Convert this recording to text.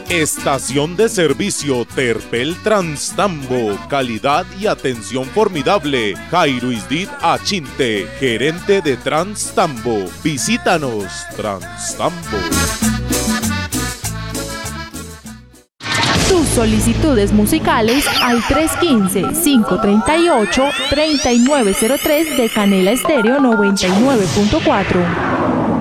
Estación de servicio Terpel Transtambo, calidad y atención formidable. Jairo Isdit Achinte, gerente de Transtambo. Visítanos, Transtambo. Tus solicitudes musicales al 315-538-3903 de Canela Estéreo 99.4.